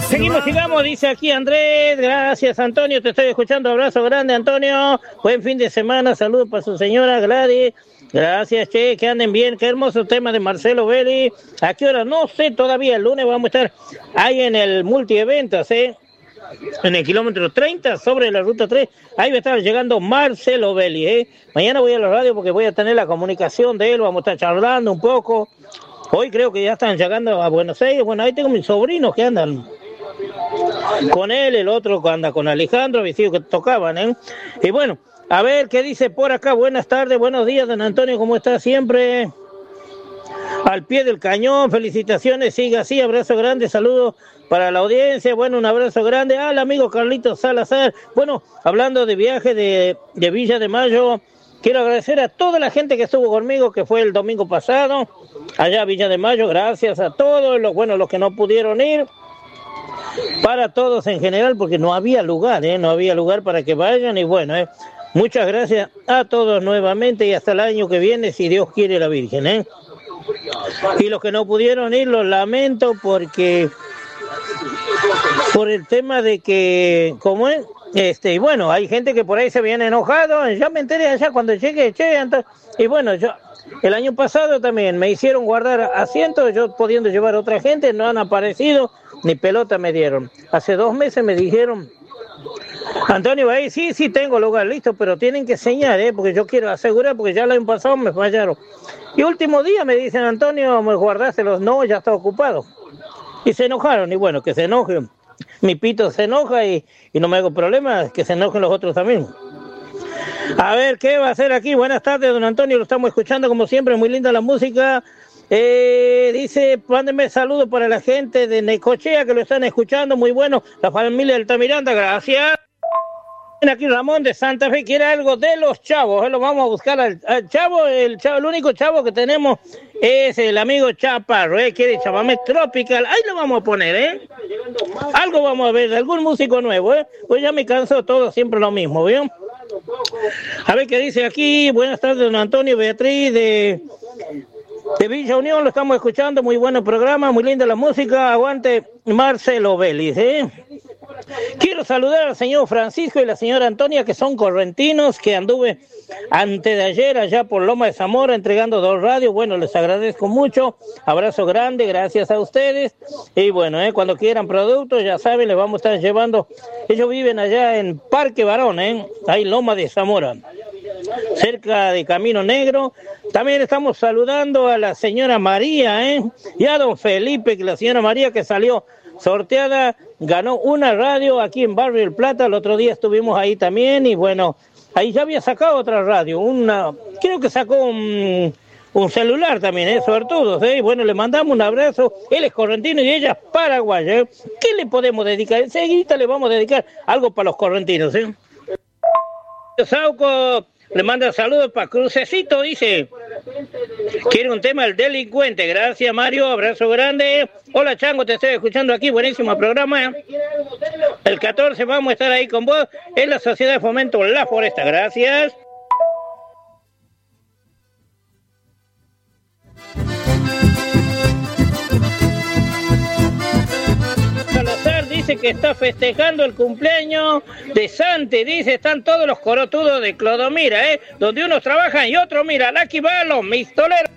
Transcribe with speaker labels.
Speaker 1: Sigamos, dice aquí Andrés. Gracias, Antonio, te estoy escuchando. Abrazo grande, Antonio. Buen fin de semana. Saludos para su señora Gladys. Gracias, che, que anden bien. Qué hermoso tema de Marcelo Belli. ¿A qué hora? No sé todavía. El lunes vamos a estar ahí en el multieventas, en el kilómetro 30 sobre la ruta 3. Ahí va a estar llegando Marcelo Belli, Mañana voy a la radio porque voy a tener la comunicación de él. Vamos a estar charlando un poco. Hoy creo que ya están llegando a Buenos Aires. Bueno, ahí tengo mis sobrinos que andan con él, el otro anda con Alejandro, vestido que tocaban, Y bueno, a ver qué dice por acá. Buenas tardes, buenos días, don Antonio, ¿cómo está? Siempre al pie del cañón, felicitaciones, siga así, abrazo grande, saludos para la audiencia, bueno, un abrazo grande al amigo Carlitos Salazar. Bueno, hablando de viaje de Villa de Mayo, quiero agradecer a toda la gente que estuvo conmigo, que fue el domingo pasado, allá a Villa de Mayo, gracias a todos, los que no pudieron ir, para todos en general, porque no había lugar, no había lugar para que vayan, y bueno, muchas gracias a todos nuevamente, y hasta el año que viene, si Dios quiere la Virgen, Y los que no pudieron ir, los lamento, porque por el tema de que, ¿cómo es? Y bueno, hay gente que por ahí se viene enojado, ya me enteré allá cuando llegué, y bueno, yo el año pasado también me hicieron guardar asientos, yo pudiendo llevar a otra gente, no han aparecido, ni pelota me dieron. Hace 2 meses me dijeron, Antonio, ahí sí tengo lugar listo, pero tienen que señalar, porque yo quiero asegurar, porque ya el año pasado me fallaron. Y último día me dicen, Antonio, me guardáselos, no, ya está ocupado. Y se enojaron, y bueno, que se enojen. Mi pito se enoja y no me hago problema, que se enojen los otros también. A ver, ¿qué va a hacer aquí? Buenas tardes, don Antonio, lo estamos escuchando como siempre, muy linda la música. Dice, mándenme saludos para la gente de Necochea que lo están escuchando, muy bueno, la familia del Altamiranda, gracias. Aquí Ramón de Santa Fe quiere algo de los chavos, lo vamos a buscar al chavo, el único chavo que tenemos es el amigo Chaparro, quiere Chamamé Tropical, ahí lo vamos a poner, algo vamos a ver, algún músico nuevo, pues ya me canso todo, siempre lo mismo, ¿vio? A ver qué dice aquí. Buenas tardes, don Antonio, Beatriz de Villa Unión, lo estamos escuchando, muy bueno el programa, muy linda la música, aguante Marcelo Vélez, Quiero saludar al señor Francisco y la señora Antonia, que son correntinos, que anduve antes de ayer allá por Loma de Zamora entregando 2 radios. Bueno, les agradezco mucho, abrazo grande, gracias a ustedes. Y bueno, cuando quieran productos, ya saben, les vamos a estar llevando. Ellos viven allá en Parque Barón, ahí Loma de Zamora, cerca de Camino Negro. También estamos saludando a la señora María, y a don Felipe, que la señora María que salió sorteada, ganó una radio aquí en Barrio El Plata. El otro día estuvimos ahí también, y bueno, ahí ya había sacado otra radio, creo que sacó un celular también, suertudos, y bueno, le mandamos un abrazo. Él es correntino y ella es paraguaya, ¿Qué le podemos dedicar? Enseguida le vamos a dedicar algo para los correntinos, Sauco le manda saludos para Crucecito, dice, quiere un tema El Delincuente. Gracias, Mario, abrazo grande. Hola, Chango, te estoy escuchando aquí, buenísimo programa. El 14 vamos a estar ahí con vos en la Sociedad de Fomento La Foresta, gracias. Dice que está festejando el cumpleaños de Santi, dice, están todos los corotudos de Clodomira, donde unos trabajan y otros, mira, aquí van los mistoleros.